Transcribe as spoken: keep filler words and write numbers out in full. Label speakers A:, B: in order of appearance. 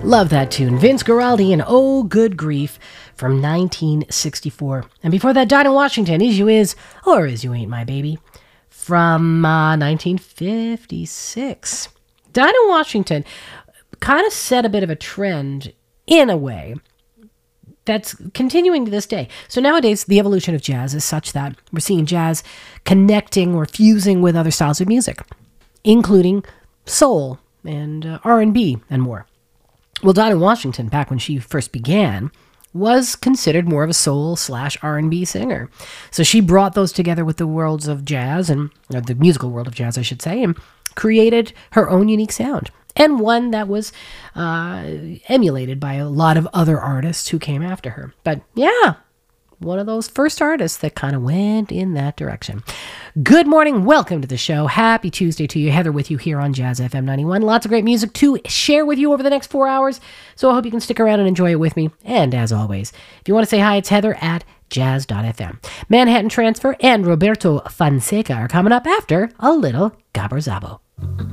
A: Love that tune. Vince Guaraldi and Oh Good Grief from nineteen sixty-four. And before that, Dinah Washington, Is You Is, or Is You Ain't My Baby, from uh, nineteen fifty-six. Dinah Washington kind of set a bit of a trend in a way that's continuing to this day. So nowadays, the evolution of jazz is such that we're seeing jazz connecting or fusing with other styles of music, including soul and uh, R and B and more. Well, Dinah Washington, back when she first began, was considered more of a soul slash R and B singer. So she brought those together with the worlds of jazz, and or the musical world of jazz, I should say, and created her own unique sound. And one that was uh, emulated by a lot of other artists who came after her. But yeah, one of those first artists that kind of went in that direction. Good morning. Welcome to the show. Happy Tuesday to you. Heather with you here on Jazz F M ninety-one. Lots of great music to share with you over the next four hours. So I hope you can stick around and enjoy it with me. And as always, if you want to say hi, it's Heather at jazz dot f m. Manhattan Transfer and Roberto Fonseca are coming up after a little Gabber Zabo.